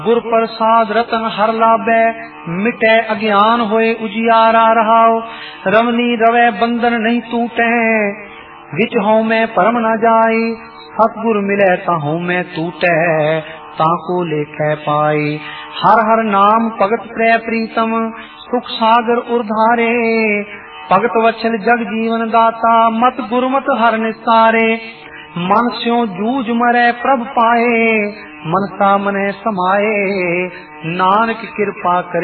गुर प्रसाद रतन हर लाभै, मिटै अज्ञान होए उजियारा रहाओ। रमनी रवै बंधन नहीं टूटै, विच हूँ मैं परम न जाई। सतगुर मिलै ताहू मैं टूटै, ताको लेखै पाई। हर हर नाम भगत प्रै प्रीतम, सुख सागर उर्धारे। भगत वत्सल जग जीवन दाता, मत गुरमत हर निस्तारे। मन स्यों जूझ मरै प्रभ पाए, मनसा मनै समाए। नानक कृपा करे